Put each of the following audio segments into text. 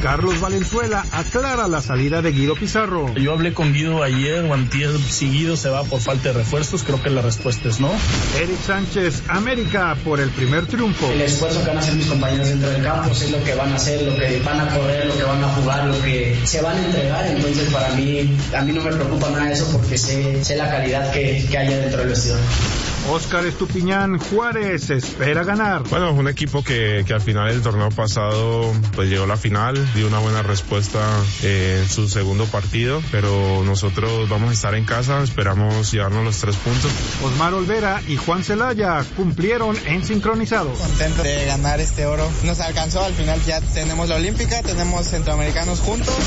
Carlos Valenzuela aclara la salida de Guido Pizarro. Yo hablé con Guido ayer o antier, si Guido se va por falta de refuerzos, creo que la respuesta es no. Eric Sánchez, América por el primer triunfo. El esfuerzo que van a hacer mis compañeros dentro del campo, sé lo que van a hacer, lo que van a correr, lo que van a jugar, lo que se van a entregar, entonces para mí, a mí no me preocupa nada de eso porque sé la calidad que haya dentro del vestidor. Óscar Estupiñán, Juárez espera ganar. Bueno, un equipo que al final del torneo pasado pues llegó a la final, dio una buena respuesta en su segundo partido, pero nosotros vamos a estar en casa, esperamos llevarnos los 3 puntos. Osmar Olvera y Juan Celaya cumplieron en sincronizados. Contento de ganar este oro, nos alcanzó, al final ya tenemos la olímpica, tenemos centroamericanos juntos.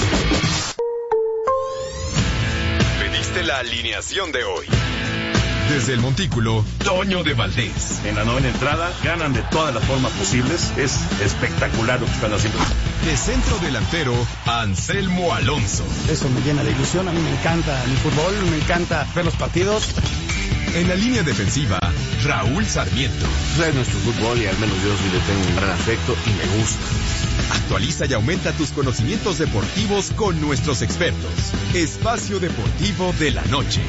Pediste la alineación de hoy. Desde el Montículo, Toño de Valdés. En la novena entrada, ganan de todas las formas posibles. Es espectacular lo que están haciendo. De centro delantero, Anselmo Alonso. Eso me llena de ilusión. A mí me encanta el fútbol, me encanta ver los partidos. En la línea defensiva, Raúl Sarmiento. Es nuestro fútbol y al menos yo sí le tengo un gran afecto y me gusta. Actualiza y aumenta tus conocimientos deportivos con nuestros expertos. Espacio Deportivo de la Noche.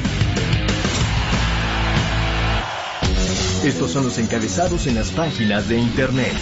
Estos son los encabezados en las páginas de internet.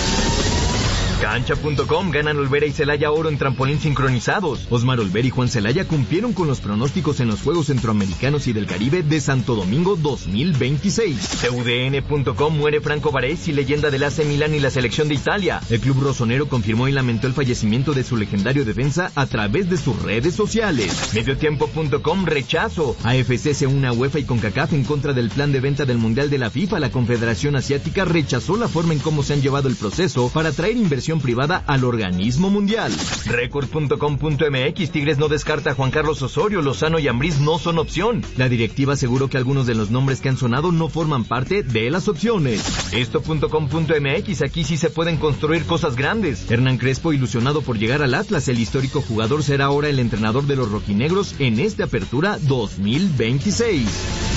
Cancha.com ganan Olvera y Celaya oro en trampolín sincronizados. Osmar Olvera y Juan Celaya cumplieron con los pronósticos en los Juegos Centroamericanos y del Caribe de Santo Domingo 2026. TUDN.com muere Franco Baresi, leyenda del AC Milán y la selección de Italia. El club rosonero confirmó y lamentó el fallecimiento de su legendario defensa a través de sus redes sociales. Mediotiempo.com rechazo. AFC se une a UEFA y CONCACAF en contra del plan de venta del Mundial de la FIFA. La Confederación Asiática rechazó la forma en cómo se han llevado el proceso para atraer inversión privada al organismo mundial. Record.com.mx Tigres no descarta a Juan Carlos Osorio, Lozano y Ambriz no son opción. La directiva aseguró que algunos de los nombres que han sonado no forman parte de las opciones. Esto.com.mx aquí sí se pueden construir cosas grandes. Hernán Crespo ilusionado por llegar al Atlas, el histórico jugador será ahora el entrenador de los rojinegros en esta apertura 2026.